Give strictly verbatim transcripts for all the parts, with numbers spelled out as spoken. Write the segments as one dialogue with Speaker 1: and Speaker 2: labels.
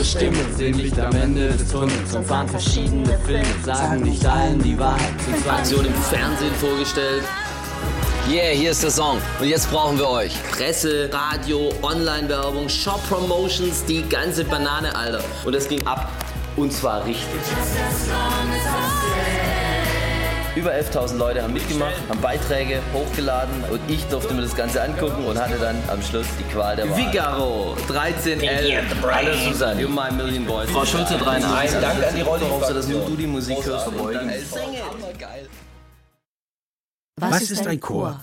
Speaker 1: unsere Stimme, sehen Licht am Ende des Tunnels und fahren verschiedene Filme, sagen nicht allen die Wahrheit.
Speaker 2: Aktion im Fernsehen vorgestellt. Yeah, hier ist der Song. Und jetzt brauchen wir euch. Presse, Radio, Online-Werbung, Shop-Promotions, die ganze Banane, Alter. Und das ging ab. Und zwar richtig. Über elftausend Leute haben mitgemacht, haben Beiträge hochgeladen und ich durfte mir das Ganze angucken und hatte dann am Schluss die Qual der Wahl. Figaro, dreizehn L, alles Susanne, You My Million Boys. Frau Schulze, dreiundachtzig. Danke an die Rolle, dass nur du die Musik hörst.
Speaker 3: Was, Was ist ein Chor?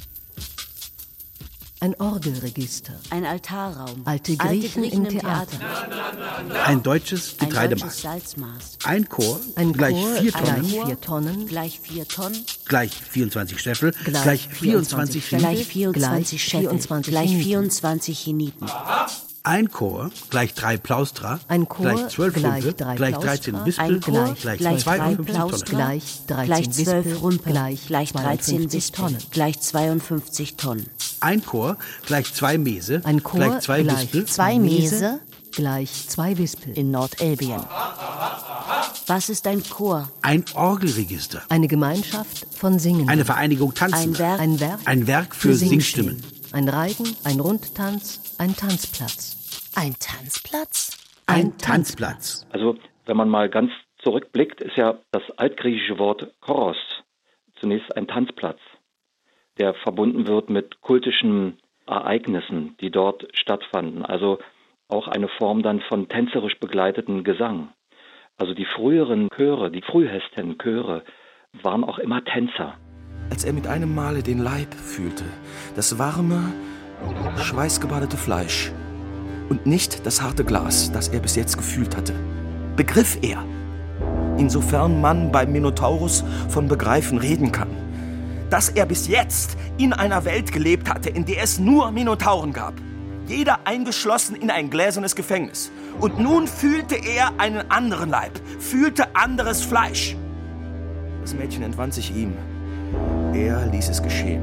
Speaker 3: Ein Orgelregister.
Speaker 4: Ein Altarraum.
Speaker 3: Alte Griechen, Alte Griechen im Theater.
Speaker 4: Theater.
Speaker 3: Ein deutsches Getreidemaß.
Speaker 4: Ein Salzmaß.
Speaker 3: Ein Chor Ein gleich Chor, vier Tonnen.
Speaker 4: vier Tonnen. Gleich vier Tonnen.
Speaker 3: Gleich vierundzwanzig Scheffel. Gleich, gleich vierundzwanzig Scheffel.
Speaker 4: Gleich vierundzwanzig Scheffel. Gleich vierundzwanzig Cheniten.
Speaker 3: Ein Chor gleich drei Plaustra,
Speaker 4: ein Chor
Speaker 3: gleich zwölf Rümpel, gleich dreizehn Wispel,
Speaker 4: gleich,
Speaker 3: gleich zweiundfünfzig Tonnen,
Speaker 4: gleich dreizehn zwölf Rümpel, gleich, gleich dreizehn Wispel, gleich zweiundfünfzig Tonnen.
Speaker 3: Ein Chor gleich zwei Mese,
Speaker 4: ein Chor
Speaker 3: gleich zwei
Speaker 4: gleich
Speaker 3: Wispel,
Speaker 4: zwei Mese, gleich zwei Wispel in Nordelbien. Was ist ein Chor?
Speaker 3: Ein Orgelregister.
Speaker 4: Eine Gemeinschaft von Singenden.
Speaker 3: Eine Vereinigung Tanzender.
Speaker 4: Ein Werk, ein Werk,
Speaker 3: ein Werk für, für Singstimmen.
Speaker 4: Singstimmen. Ein Reigen, ein Rundtanz, ein Tanzplatz. Ein Tanzplatz?
Speaker 3: Ein Tanzplatz.
Speaker 5: Also, wenn man mal ganz zurückblickt, ist ja das altgriechische Wort Choros zunächst ein Tanzplatz, der verbunden wird mit kultischen Ereignissen, die dort stattfanden. Also auch eine Form dann von tänzerisch begleiteten Gesang. Also die früheren Chöre, die frühesten Chöre, waren auch immer Tänzer.
Speaker 6: Als er mit einem Male den Leib fühlte, das warme, schweißgebadete Fleisch und nicht das harte Glas, das er bis jetzt gefühlt hatte, begriff er, insofern man beim Minotaurus von Begreifen reden kann, dass er bis jetzt in einer Welt gelebt hatte, in der es nur Minotauren gab, jeder eingeschlossen in ein gläsernes Gefängnis. Und nun fühlte er einen anderen Leib, fühlte anderes Fleisch. Das Mädchen entwand sich ihm. Er ließ es geschehen.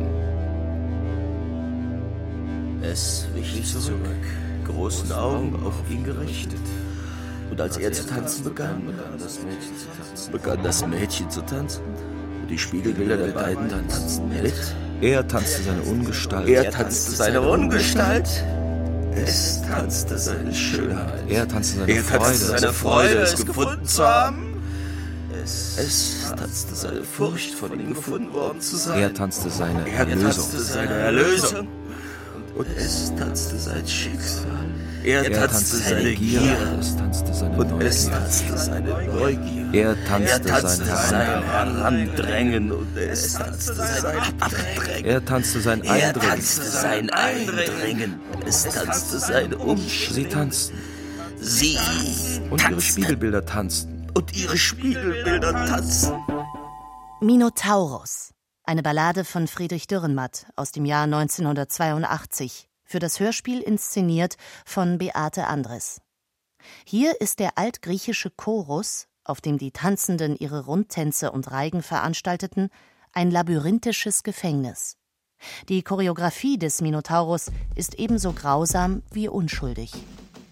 Speaker 7: Es wich zurück, großen Augen auf ihn gerichtet. Und als er zu tanzen begann, begann das Mädchen zu tanzen. Und die Spiegelbilder der beiden tanzten mit.
Speaker 6: Er tanzte seine Ungestalt.
Speaker 7: Er tanzte seine Ungestalt. Es tanzte seine Schönheit.
Speaker 6: Er tanzte seine
Speaker 7: er
Speaker 6: Freude.
Speaker 7: Tanzte seine Freude, es gefunden zu haben. Es, es tanzte seine Furcht, von ihm gefunden worden zu sein.
Speaker 6: Er tanzte seine
Speaker 7: er
Speaker 6: Erlösung.
Speaker 7: Tanzte seine Erlösung. Und es tanzte sein Schicksal. Er, er tanzte, tanzte seine Gier. Gier.
Speaker 6: Es tanzte seine
Speaker 7: und
Speaker 6: Neugier.
Speaker 7: Es tanzte seine Neugier.
Speaker 6: Er tanzte,
Speaker 7: er tanzte
Speaker 6: sein,
Speaker 7: sein Herandrängen. Und es tanzte sein Abdrängen.
Speaker 6: Er tanzte sein Eindringen.
Speaker 7: Er tanzte sein Eindringen. Es tanzte sein Umschwingen.
Speaker 6: Sie tanzten.
Speaker 7: Sie
Speaker 6: Und
Speaker 7: tanzten.
Speaker 6: ihre Spiegelbilder tanzten.
Speaker 7: Und ihre Spiegelbilder tanzten.
Speaker 4: Minotaurus. Eine Ballade von Friedrich Dürrenmatt aus dem Jahr neunzehnhundertzweiundachtzig, für das Hörspiel inszeniert von Beate Andres. Hier ist der altgriechische Chorus, auf dem die Tanzenden ihre Rundtänze und Reigen veranstalteten, ein labyrinthisches Gefängnis. Die Choreografie des Minotaurus ist ebenso grausam wie unschuldig.